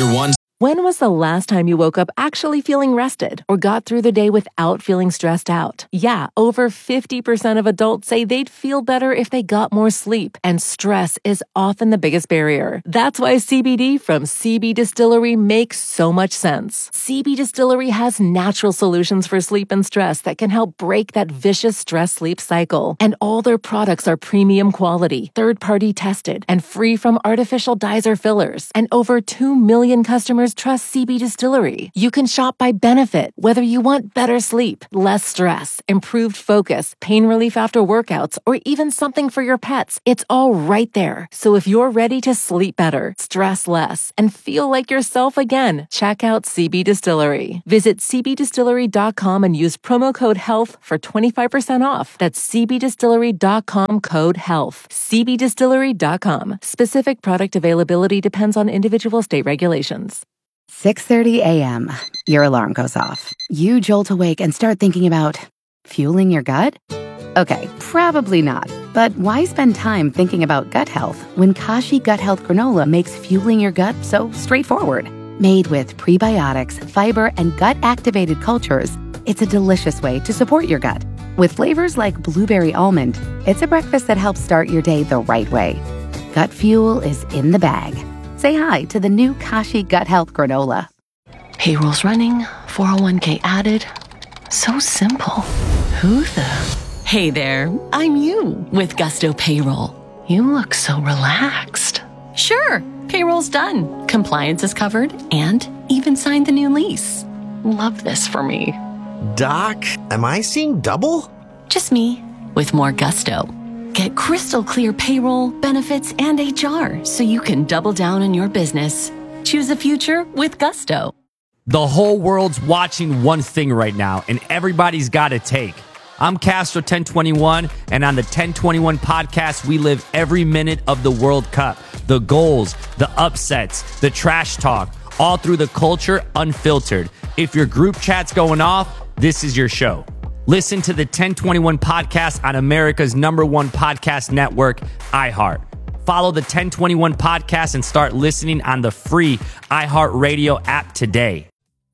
Your one. When was the last time you woke up actually feeling rested or got through the day without feeling stressed out? Yeah, over 50% of adults say they'd feel better if they got more sleep, and stress is often the biggest barrier. That's why CBD from CB Distillery makes so much sense. CB Distillery has natural solutions for sleep and stress that can help break that vicious stress-sleep cycle. And all their products are premium quality, third-party tested, and free from artificial dyes or fillers. And over 2 million customers trust CB Distillery. You can shop by benefit, whether you want better sleep, less stress, improved focus, pain relief after workouts, or even something for your pets. It's all right there. So if you're ready to sleep better, stress less, and feel like yourself again, check out CB Distillery. Visit cbdistillery.com and use promo code HEALTH for 25% off. That's cbdistillery.com code HEALTH. cbdistillery.com. Specific product availability depends on individual state regulations. 6:30 a.m. Your alarm goes off. You jolt awake and start thinking about fueling your gut? Okay, probably not. But why spend time thinking about gut health when Kashi Gut Health Granola makes fueling your gut so straightforward? Made with prebiotics, fiber, and gut-activated cultures, it's a delicious way to support your gut. With flavors like blueberry almond, it's a breakfast that helps start your day the right way. Gut fuel is in the bag. Say hi to the new Kashi Gut Health Granola. Payroll's running, 401k added. So simple. Who the? Hey there, I'm you with Gusto Payroll. You look so relaxed. Sure, payroll's done. Compliance is covered and even signed the new lease. Love this for me. Doc, am I seeing double? Just me with more gusto. Get crystal clear payroll, benefits, and HR so you can double down on your business. Choose a future with Gusto. The whole world's watching one thing right now, and everybody's got a take. I'm Castro 1021, and on the 1021 podcast, we live every minute of the World Cup. The goals, the upsets, the trash talk, all through the culture unfiltered. If your group chat's going off, this is your show. Listen to the 1021 podcast on America's #1 podcast network, iHeart. Follow the 1021 podcast and start listening on the free iHeartRadio app today.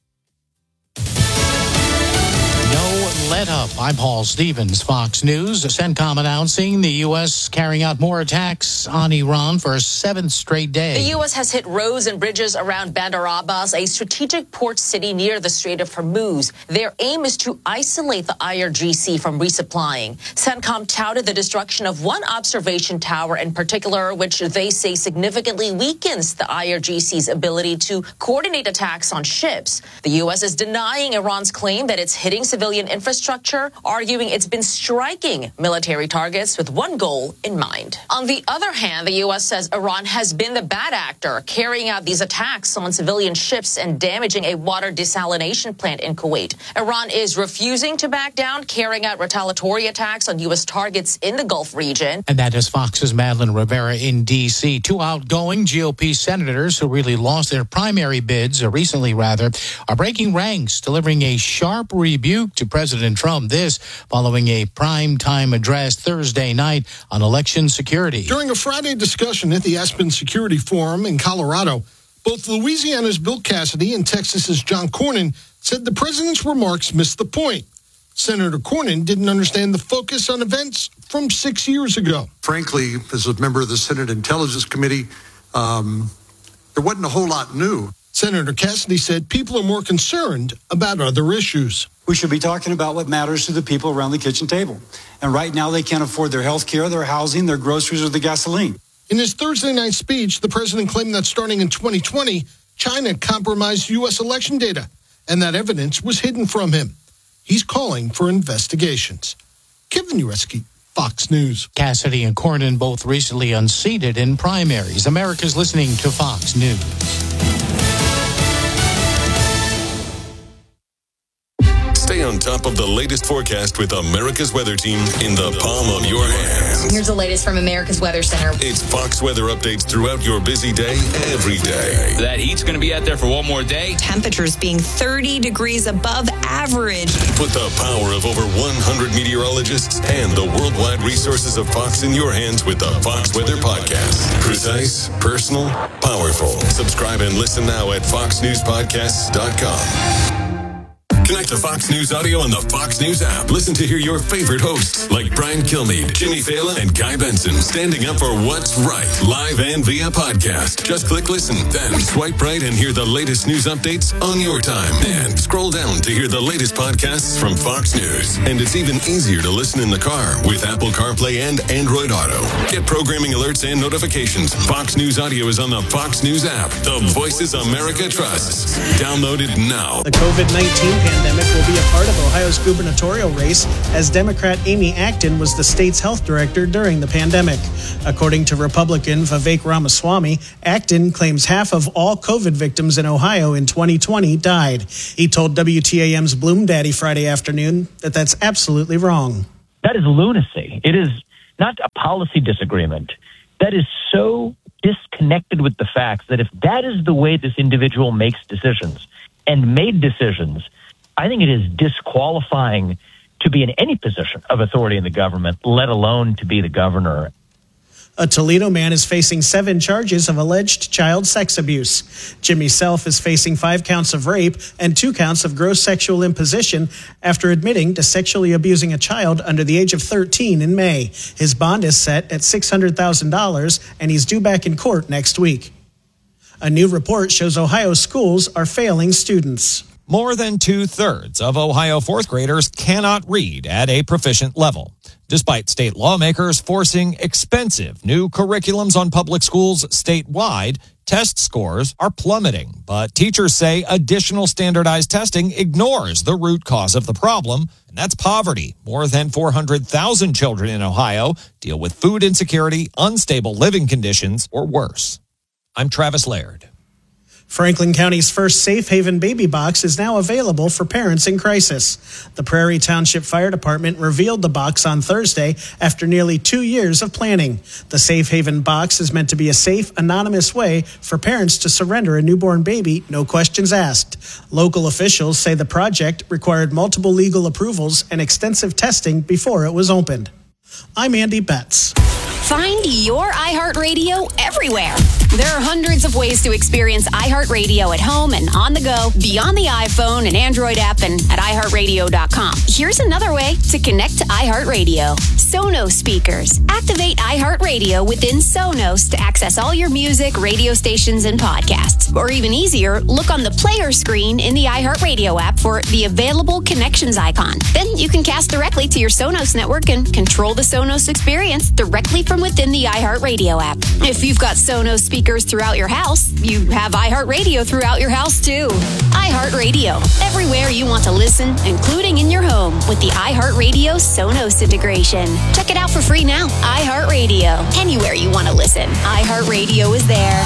Let up. I'm Paul Stevens, Fox News. CENTCOM announcing the U.S. carrying out more attacks on Iran for a 7th straight day. The U.S. has hit roads and bridges around Bandar Abbas, a strategic port city near the Strait of Hormuz. Their aim is to isolate the IRGC from resupplying. CENTCOM touted the destruction of one observation tower in particular, which they say significantly weakens the IRGC's ability to coordinate attacks on ships. The U.S. is denying Iran's claim that it's hitting civilian infrastructure, arguing it's been striking military targets with one goal in mind. On the other hand, the U.S. says Iran has been the bad actor, carrying out these attacks on civilian ships and damaging a water desalination plant in Kuwait. Iran is refusing to back down, carrying out retaliatory attacks on U.S. targets in the Gulf region. And that is Fox's Madeline Rivera in D.C. Two outgoing GOP senators who really lost their primary bids, recently rather, are breaking ranks, delivering a sharp rebuke to President Trump. This following a primetime address Thursday night on election security. During a Friday discussion at the Aspen Security Forum in Colorado, both Louisiana's Bill Cassidy and Texas's John Cornyn said the president's remarks missed the point. Senator Cornyn didn't understand the focus on events from 6 years ago. Frankly, as a member of the Senate Intelligence Committee, there wasn't a whole lot new. Senator Cassidy said people are more concerned about other issues. We should be talking about what matters to the people around the kitchen table. And right now they can't afford their health care, their housing, their groceries, or the gasoline. In his Thursday night speech, the president claimed that starting in 2020, China compromised U.S. election data, and that evidence was hidden from him. He's calling for investigations. Kevin Ureski, Fox News. Cassidy and Cornyn both recently unseated in primaries. America's listening to Fox News. Stay on top of the latest forecast with America's Weather Team in the palm of your hands. Here's the latest from America's Weather Center. It's Fox weather updates throughout your busy day, every day. That heat's going to be out there for one more day. Temperatures being 30 degrees above average. Put the power of over 100 meteorologists and the worldwide resources of Fox in your hands with the Fox Weather Podcast. Precise, personal, powerful. Subscribe and listen now at foxnewspodcasts.com. Connect to Fox News Audio on the Fox News app. Listen to hear your favorite hosts like Brian Kilmeade, Jimmy Fallon, and Guy Benson standing up for what's right, live and via podcast. Just click listen, then swipe right and hear the latest news updates on your time. And scroll down to hear the latest podcasts from Fox News. And it's even easier to listen in the car with Apple CarPlay and Android Auto. Get programming alerts and notifications. Fox News Audio is on the Fox News app. The voices America trusts. Download it now. The COVID-19 pandemic will be a part of Ohio's gubernatorial race, as Democrat Amy Acton was the state's health director during the pandemic. According to Republican Vivek Ramaswamy, Acton claims half of all COVID victims in Ohio in 2020 died. He told WTAM's Bloom Daddy Friday afternoon that that's absolutely wrong. That is lunacy. It is not a policy disagreement. That is so disconnected with the facts that if that is the way this individual makes decisions and made decisions, I think it is disqualifying to be in any position of authority in the government, let alone to be the governor. A Toledo man is facing 7 charges of alleged child sex abuse. Jimmy Self is facing 5 counts of rape and 2 counts of gross sexual imposition after admitting to sexually abusing a child under the age of 13 in May. His bond is set at $600,000, and he's due back in court next week. A new report shows Ohio schools are failing students. More than 2/3 of Ohio fourth graders cannot read at a proficient level, despite state lawmakers forcing expensive new curriculums on public schools statewide. Test scores are plummeting, but teachers say additional standardized testing ignores the root cause of the problem, and that's poverty. More than 400,000 children in Ohio deal with food insecurity, unstable living conditions, or worse. I'm Travis Laird. Franklin County's first Safe Haven baby box is now available for parents in crisis. The Prairie Township Fire Department revealed the box on Thursday after nearly 2 years of planning. The Safe Haven box is meant to be a safe, anonymous way for parents to surrender a newborn baby, no questions asked. Local officials say the project required multiple legal approvals and extensive testing before it was opened. I'm Andy Betts. Find your iHeartRadio everywhere. There are hundreds of ways to experience iHeartRadio at home and on the go, beyond the iPhone and Android app, and at iHeartRadio.com. Here's another way to connect to iHeartRadio. Sonos speakers. Activate iHeartRadio within Sonos to access all your music, radio stations, and podcasts. Or even easier, look on the player screen in the iHeartRadio app for the available connections icon. Then you can cast directly to your Sonos network and control the Sonos experience directly from within the iHeartRadio app. If you've got Sonos speakers throughout your house, you have iHeartRadio throughout your house too. iHeartRadio, everywhere you want to listen, including in your home with the iHeartRadio Sonos integration. Check it out for free now. iHeartRadio, anywhere you want to listen. iHeartRadio is there.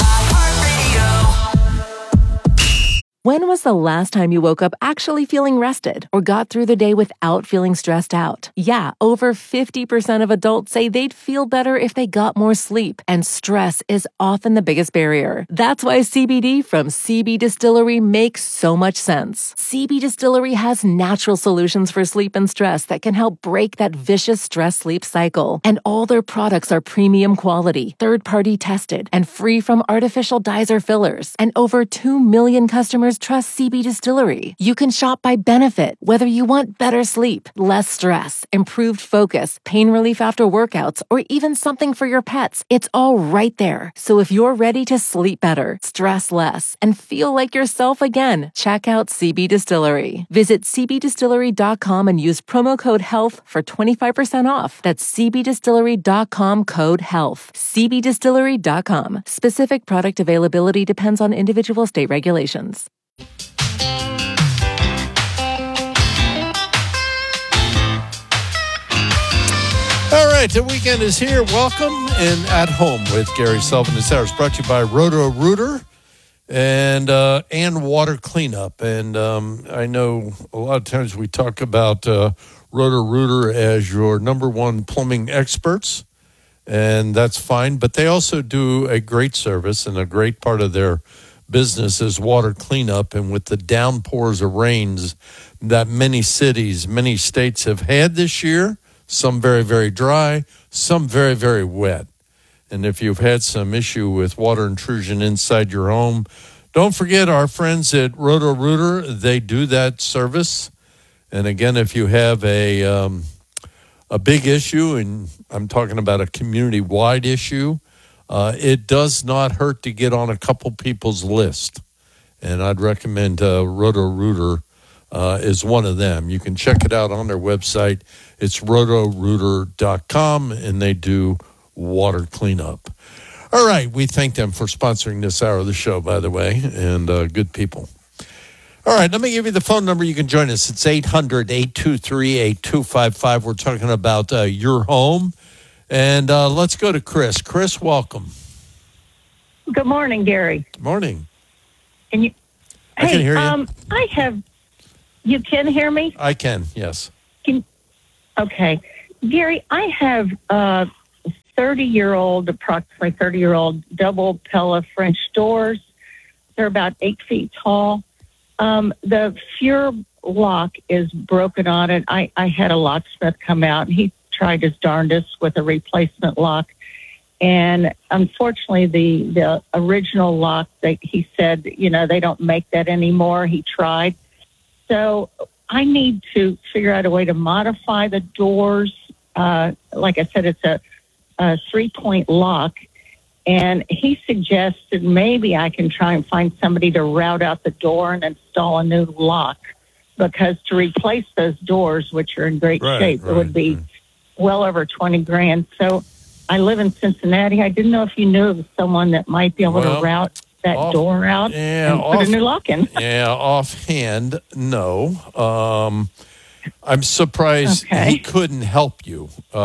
When was the last time you woke up actually feeling rested or got through the day without feeling stressed out? Yeah, over 50% of adults say they'd feel better if they got more sleep, and stress is often the biggest barrier. That's why CBD from CB Distillery makes so much sense. CB Distillery has natural solutions for sleep and stress that can help break that vicious stress-sleep cycle. And all their products are premium quality, third-party tested, and free from artificial dyes or fillers. And over 2 million customers trust CB Distillery. You can shop by benefit, whether you want better sleep, less stress, improved focus, pain relief after workouts, or even something for your pets. It's all right there. So if you're ready to sleep better, stress less, and feel like yourself again, check out CB Distillery. Visit cbdistillery.com and use promo code HEALTH for 25% off. That's cbdistillery.com code HEALTH. cbdistillery.com. Specific product availability depends on individual state regulations. All right, the weekend is here. Welcome and At Home with Gary Sullivan. This hour is brought to you by Roto-Rooter. and water cleanup. And I know a lot of times we talk about Roto-Rooter as your number one plumbing experts, and that's fine. But they also do a great service, and a great part of their business is water cleanup. And with the downpours of rains that many cities, many states have had this year, some very, very dry, some very, very wet. And if you've had some issue with water intrusion inside your home, don't forget our friends at Roto-Rooter. They do that service. And again, if you have a big issue, and I'm talking about a community-wide issue, it does not hurt to get on a couple people's list. And I'd recommend Roto-Rooter is one of them. You can check it out on their website. It's rotorooter.com, and they do water cleanup. All right, we thank them for sponsoring this hour of the show, by the way, and good people. All right, let me give you the phone number. You can join us. It's 800-823-8255. We're talking about your home. And let's go to Chris. Chris, welcome. Good morning, Gary. Morning. Can you? I can hear you. I have. You can hear me? I can. Yes. Okay, Gary. I have 30-year-old, approximately 30-year-old double Pella French doors. They're about 8 feet tall. The Fuhrer lock is broken on it. I had a locksmith come out, and he tried his darndest with a replacement lock. And unfortunately, the original lock, he said, they don't make that anymore. He tried. So I need to figure out a way to modify the doors. Like I said, it's a 3-point lock. And he suggested maybe I can try and find somebody to route out the door and install a new lock. Because to replace those doors, which are in great shape, it would be well over $20,000. So I live in Cincinnati. I didn't know if you knew of someone that might be able to route that door out and put a new lock in. Offhand, no. I'm surprised he couldn't help you.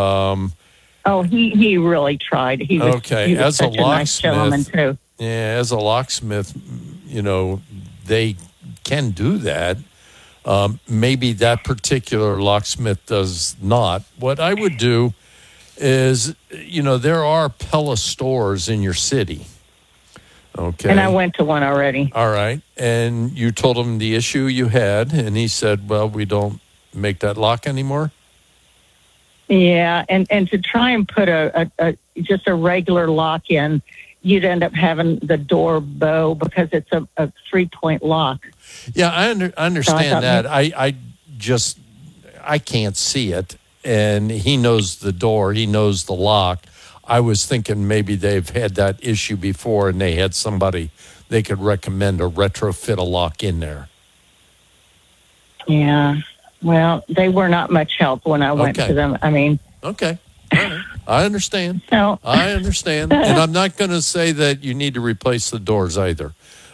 He really tried. He was, okay, he was as such a locksmith, nice gentleman too. Yeah, as a locksmith, they can do that. Maybe that particular locksmith does not. What I would do is, there are Pella stores in your city. Okay. And I went to one already. All right. And you told him the issue you had, and he said, well, we don't make that lock anymore? Yeah, and to try and put just a regular lock in, you'd end up having the door bow because it's a 3-point lock. Yeah, I understand that. I can't see it, and he knows the door. He knows the lock. I was thinking maybe they've had that issue before, and they had somebody they could recommend to retrofit a lock in there. Yeah. Well, they were not much help when I went to them. I mean. Okay. Right. I understand. No. I understand. And I'm not going to say that you need to replace the doors either.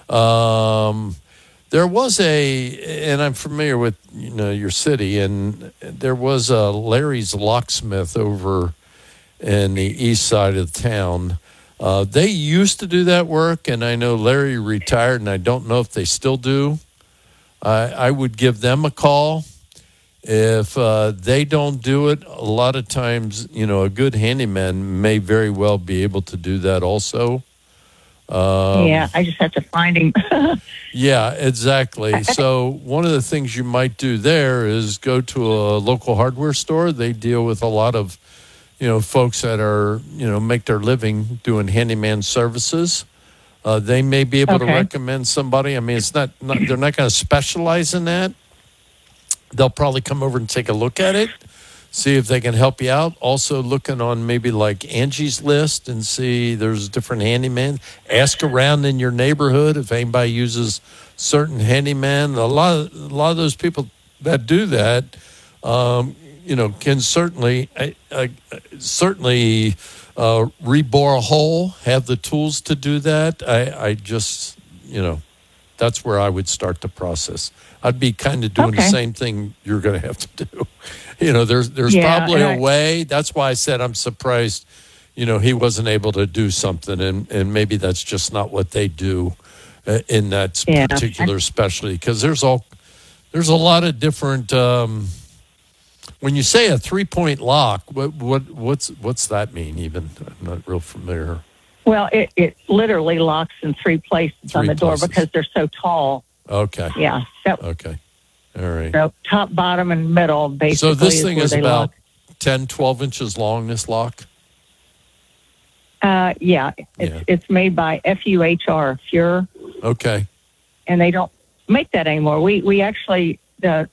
There was and I'm familiar with, your city, and there was a Larry's Locksmith over in the east side of town. They used to do that work, and I know Larry retired, and I don't know if they still do. I would give them a call. If they don't do it, a lot of times, a good handyman may very well be able to do that also. Yeah, I just have to find him. Yeah, exactly. So one of the things you might do there is go to a local hardware store. They deal with a lot of, folks that are, make their living doing handyman services. They may be able to recommend somebody. I mean, it's not they're not going to specialize in that. They'll probably come over and take a look at it, see if they can help you out. Also looking on maybe like Angie's List and see there's different handyman. Ask around in your neighborhood if anybody uses certain handyman. A lot of those people that do that, can certainly rebore a hole, have the tools to do that. I just, that's where I would start the process. I'd be kind of doing the same thing you're going to have to do. There's probably a way. That's why I said I'm surprised, he wasn't able to do something, and maybe that's just not what they do. in that particular specialty, because there's a lot of different. When you say a 3-point lock, what's that mean? Even I'm not real familiar. Well, it literally locks in three places on the door because they're so tall. Okay. Yeah. Okay. All right. So top, bottom, and middle, basically. So this thing is about lock. 10, 12 inches long, this lock? It's made by FUHR, Fure. Okay. And they don't make that anymore. We actually, the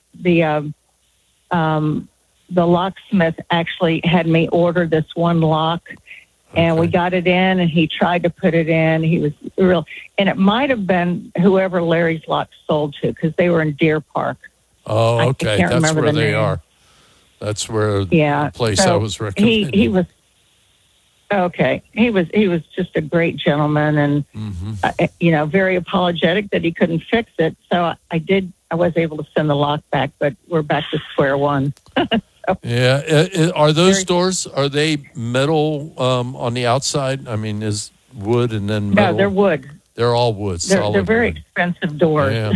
locksmith actually had me order this one lock, and we got it in, and he tried to put it in. He was real, and it might have been whoever Larry's Lock sold to, because they were in Deer Park. Oh, okay. I can't That's remember where the they name. are. That's where the place I was recommending. He was okay. He was just a great gentleman, and very apologetic that he couldn't fix it. So I was able to send the lock back, but we're back to square one. Yeah. Are those doors, are they metal on the outside? I mean, is wood and then metal? No, they're wood. They're all wood. They're very expensive doors. Yeah,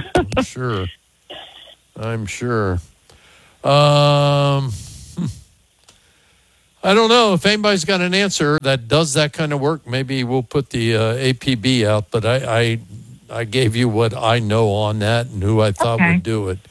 I'm sure. I don't know if anybody's got an answer that does that kind of work. Maybe we'll put the APB out, but I gave you what I know on that and who I thought would do it.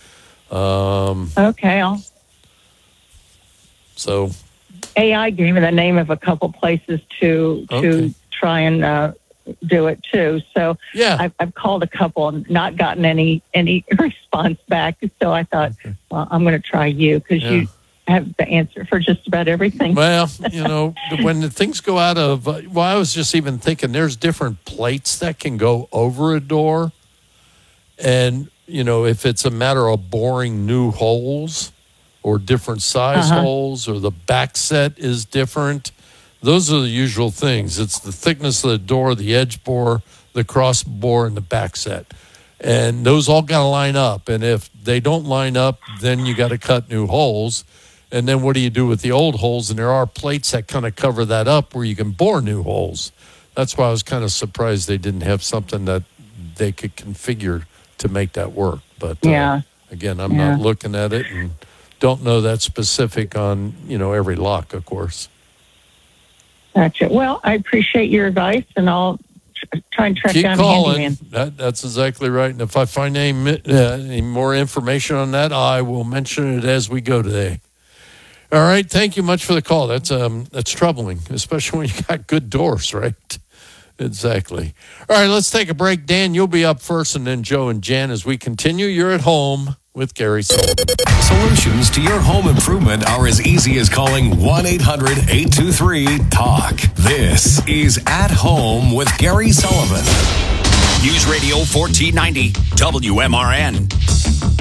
So AI gave me the name of a couple places to try and do it too. So I've called a couple and not gotten any response back. So I thought, well, I'm going to try you because you have the answer for just about everything. Well, when the things go out of, I was just even thinking there's different plates that can go over a door. And, if it's a matter of boring new holes or different size holes, or the back set is different, those are the usual things. It's the thickness of the door, the edge bore, the cross bore, and the back set. And those all got to line up. And if they don't line up, then you got to cut new holes. And then what do you do with the old holes? And there are plates that kind of cover that up where you can bore new holes. That's why I was kind of surprised they didn't have something that they could configure to make that work. But again, I'm not looking at it and don't know that specific on, every lock, of course. Gotcha. Well, I appreciate your advice, and I'll try and track down calling. Handyman. That's exactly right. And if I find any more information on that, I will mention it as we go today. All right. Thank you much for the call. That's troubling, especially when you got good doors, right? Exactly. All right. Let's take a break. Dan, you'll be up first, and then Joe and Jan as we continue. You're at home with Gary Sullivan. Solutions to your home improvement are as easy as calling 1-800-823-TALK. This is At Home with Gary Sullivan. News Radio 1490 WMRN.